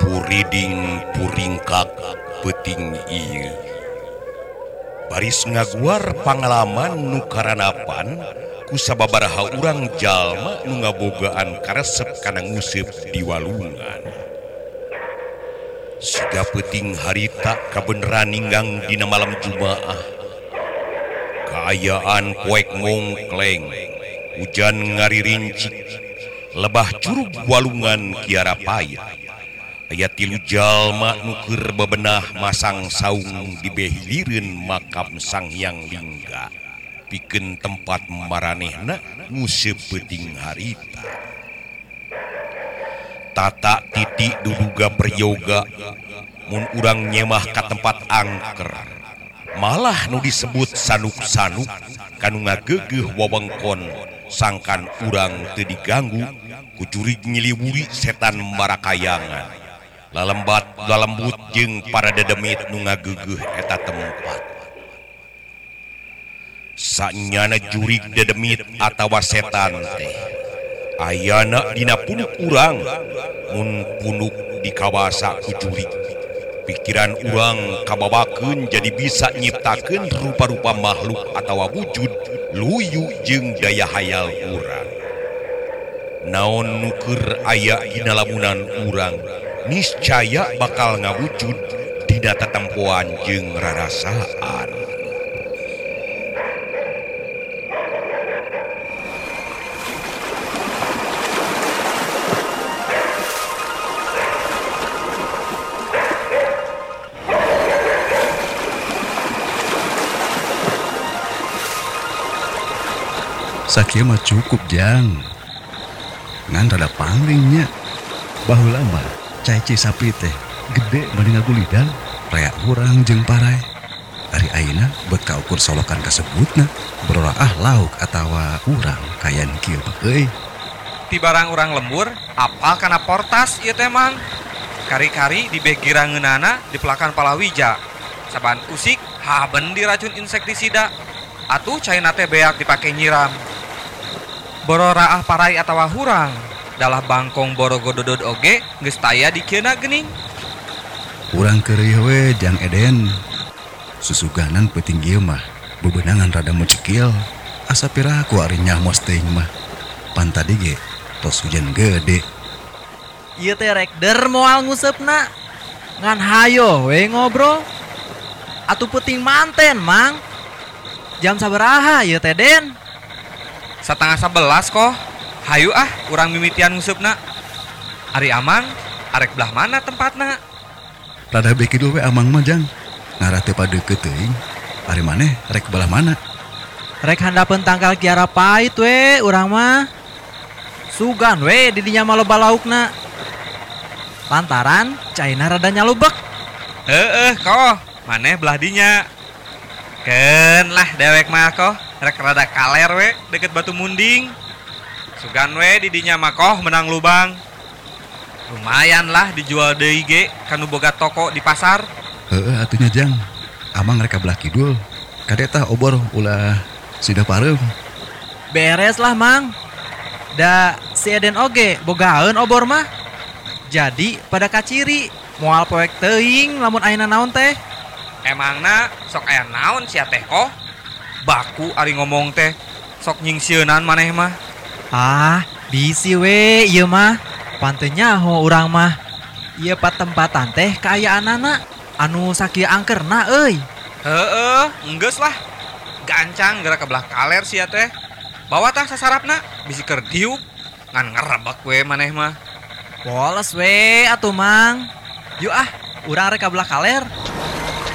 Puriding puringkak peting ieu baris ngaguar pangalaman nu karanapan ku sababaraha urang jalma nu ngabogaan karesep kana nguseup di walungan. Siga peting harita kabeneran ninggang dina malam Jumaah. Kaayaan poek mongkleng, hujan ngaririncik, lebah curug walungan kiara payah. Aya 3 jalma nu keur bebenah masang saung di behilireun makam Sang Hyang Lingga pikeun tempat maranehna nguseup peuting harita. Tata titi duduga peryoga mun urang nyemah ka tempat angker. Malah nu disebut sanuk-sanuk kanu ngageugeuh wewengkon sangkan urang teu diganggu ku jurig nyiliwuri setan marakayangan. Lalembut jeung para dedemit nu ngageugeuh eta tempat. Sanyana jurig dedemit atawa setan teh ayana dina punuk urang mun punuk dikawasa ku jurig. Pikiran urang kababakeun jadi bisa nyiptakeun rupa-rupa makhluk atawa wujud luyu jeung daya hayal urang. Naon nu keur aya dina lamunan urang niscaya bakal ngawujud dina tatempoan jeung rarasaan. Sakieu mah cukup jang ngan rada pangringnya baheula mah cai sapi teh gede mending ngagulidan rea urang jeung parai ari ayeuna beut kaukur solokan kasebutna beroraah lauk atawa urang kayan kieu euy ti barang urang lembur apal kana portas ieu teh mang kari-kari di beh girangeunana di pelakan palawija saban usik haben diracun insektisida atuh caina teh beak dipake nyiram bororaah parai atawa hurang dalah bangkong borogododod oge geus taya di kieuna geuning. Urang keureuh we Jang Eden. Susuganan peuting ieu mah bebenangan rada mucekil. Asa piraku ari nyamos teuing mah. Pan tadi ge tos hujan gede. Ieu teh rek der moal nguseupna. Ngan hayo we ngobrol. Atuh peuting manten, Mang. Jam sabaraha ieu teh Den? 10:30 kok. Hayu urang mimitian ngusupna. Ari Amang, arek belah mana tempatna? Rada beki dulu we Amang mah Jang. Ngarah teu padeukeut teuing. Ari maneh rek belah mana? Rek handapeun tangkal kiara pait we urang mah. Sugan we di dinya mah loba laukna. Lantaran caina rada nyalubek. Koh, maneh belah dinya. Keun lah dewek mah koh, rek rada kaler we deket Batu Munding. Sugan we di dinya mah koh menang lubang. Lumayan lah dijual deui ge kanu boga toko di pasar. Atunya Jang. Amang rek ka belah kidul. Kade tah obor ulah sida pareum. Beres lah Mang. Da si Eden oge bogaeun obor mah. Jadi pada kaciri moal poek teuing lamun ayeuna naon teh. Emangna sok aya naon sia teh koh? Baku ari ngomong teh sok nyingsieunan maneh mah. Bisi we ieu mah. Panteu nyaho urang mah. Ieu patempatan teh kaayaanana anu sakieu angkerna euy. Enggeus lah. Gancang geura ka belah kaler sia teh. Bawa tah sasarapna bisi keur diuk ngan ngarebek we maneh mah. Poles we atuh Mang. Yuk urang rek ka belah kaler.